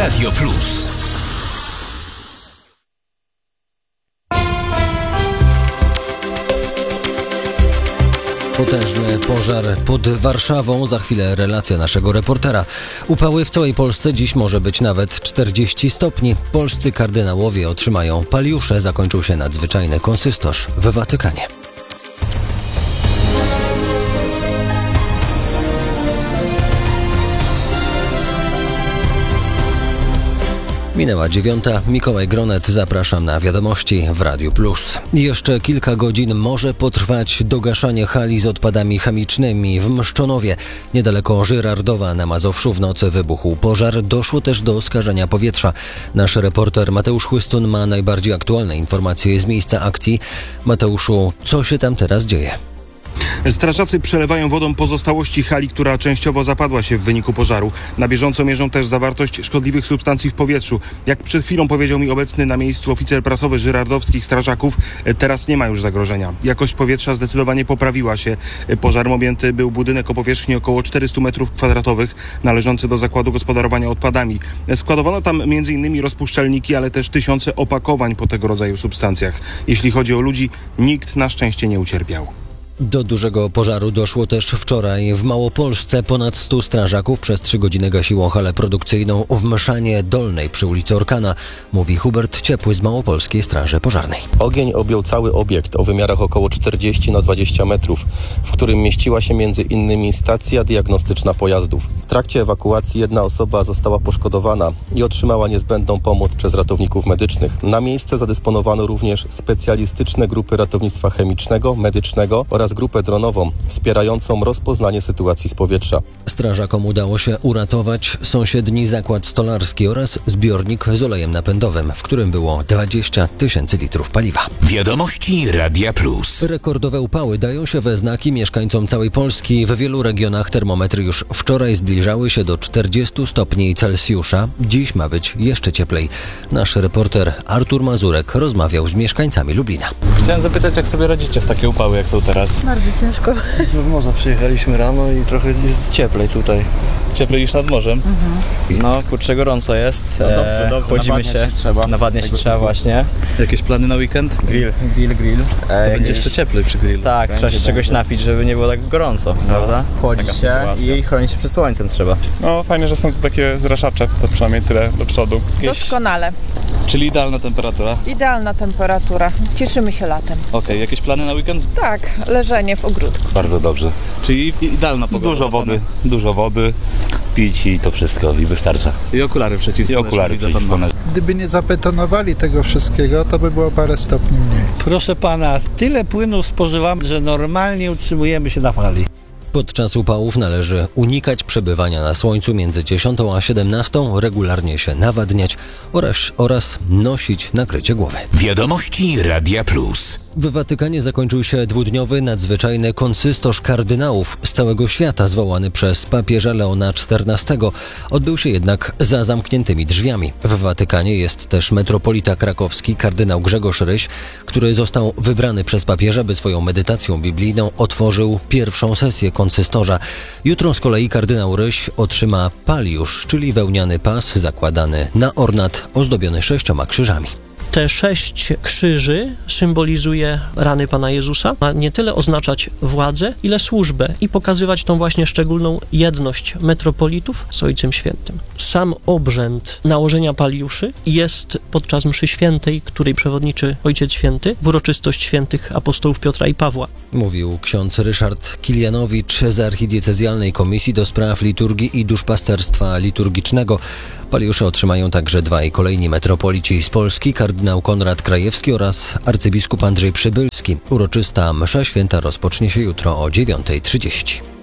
Radio Plus. Potężny pożar pod Warszawą. Za chwilę relacja naszego reportera. Upały w całej Polsce. Dziś może być nawet 40 stopni. Polscy kardynałowie otrzymają paliusze. Zakończył się nadzwyczajny konsystorz w Watykanie. Minęła 9:00. Mikołaj Gronet, zapraszam na wiadomości w Radiu Plus. Jeszcze kilka godzin może potrwać dogaszanie hali z odpadami chemicznymi w Mszczonowie. Niedaleko Żyrardowa na Mazowszu w nocy wybuchł pożar. Doszło też do skażenia powietrza. Nasz reporter Mateusz Chłystun ma najbardziej aktualne informacje z miejsca akcji. Mateuszu, co się tam teraz dzieje? Strażacy przelewają wodą pozostałości hali, która częściowo zapadła się w wyniku pożaru. Na bieżąco mierzą też zawartość szkodliwych substancji w powietrzu. Jak przed chwilą powiedział mi obecny na miejscu oficer prasowy żyrardowskich strażaków, teraz nie ma już zagrożenia. Jakość powietrza zdecydowanie poprawiła się. Pożarem objęty był budynek o powierzchni około 400 m2, należący do zakładu gospodarowania odpadami. Składowano tam m.in. rozpuszczalniki, ale też tysiące opakowań po tego rodzaju substancjach. Jeśli chodzi o ludzi, nikt na szczęście nie ucierpiał. Do dużego pożaru doszło też wczoraj w Małopolsce. Ponad 100 strażaków przez 3 godziny gasiło halę produkcyjną w Mszanie Dolnej przy ulicy Orkana, mówi Hubert Ciepły z Małopolskiej Straży Pożarnej. Ogień objął cały obiekt o wymiarach około 40x20 metrów, w którym mieściła się m.in. stacja diagnostyczna pojazdów. W trakcie ewakuacji jedna osoba została poszkodowana i otrzymała niezbędną pomoc przez ratowników medycznych. Na miejsce zadysponowano również specjalistyczne grupy ratownictwa chemicznego, medycznego oraz grupę dronową wspierającą rozpoznanie sytuacji z powietrza. Strażakom udało się uratować sąsiedni zakład stolarski oraz zbiornik z olejem napędowym, w którym było 20 000 litrów paliwa. Wiadomości Radia Plus. Rekordowe upały dają się we znaki mieszkańcom całej Polski. W wielu regionach termometry już wczoraj zbliżały się do 40 stopni Celsjusza. Dziś ma być jeszcze cieplej. Nasz reporter Artur Mazurek rozmawiał z mieszkańcami Lublina. Chciałem zapytać, jak sobie radzicie w takie upały, jak są teraz? Bardzo ciężko. Z morza przyjechaliśmy rano i trochę jest cieplej tutaj. Cieplej niż nad morzem? No kurczę, gorąco jest. No dobrze, Chłodzimy się. Nawadniać się trzeba właśnie. Jakieś plany na weekend? Grill. Będzie jeszcze cieplej przy grillu. Tak, trzeba się czegoś napić, żeby nie było tak gorąco, prawda? Chłodzić się i chronić się przed słońcem trzeba. No fajnie, że są tu takie zraszacze, to przynajmniej tyle do przodu. Doskonale. Czyli idealna temperatura? Idealna temperatura. Cieszymy się latem. Okej, jakieś plany na weekend? Tak, leżenie w ogródku. Bardzo dobrze. Czyli idealna pogoda. Dużo wody, pić i to wszystko i wystarcza. I okulary przeciwsłoneczne. Gdyby nie zabetonowali tego wszystkiego, to by było parę stopni mniej. Proszę pana, tyle płynu spożywamy, że normalnie utrzymujemy się na fali. Podczas upałów należy unikać przebywania na słońcu między 10 a 17, regularnie się nawadniać oraz nosić nakrycie głowy. Wiadomości Radia Plus. W Watykanie zakończył się dwudniowy nadzwyczajny konsystorz kardynałów z całego świata zwołany przez papieża Leona XIV. Odbył się jednak za zamkniętymi drzwiami. W Watykanie jest też metropolita krakowski kardynał Grzegorz Ryś, który został wybrany przez papieża, by swoją medytacją biblijną otworzył pierwszą sesję konsystorza. Jutro z kolei kardynał Ryś otrzyma paliusz, czyli wełniany pas zakładany na ornat ozdobiony 6 krzyżami. Te 6 krzyży symbolizuje rany Pana Jezusa, ma nie tyle oznaczać władzę, ile służbę i pokazywać tą właśnie szczególną jedność metropolitów z Ojcem Świętym. Sam obrzęd nałożenia paliuszy jest podczas mszy świętej, której przewodniczy Ojciec Święty, w uroczystość świętych apostołów Piotra i Pawła. Mówił ksiądz Ryszard Kilianowicz z Archidiecezjalnej Komisji do Spraw Liturgii i Duszpasterstwa Liturgicznego. Paliusze otrzymają także dwaj kolejni metropolici z Polski, kardynał Konrad Krajewski oraz arcybiskup Andrzej Przybylski. Uroczysta msza święta rozpocznie się jutro o 9:30.